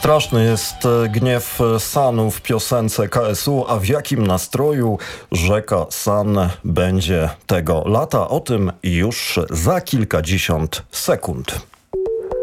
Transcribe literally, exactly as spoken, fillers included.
Straszny jest gniew Sanu w piosence K S U, a w jakim nastroju rzeka San będzie tego lata? O tym już za kilkadziesiąt sekund.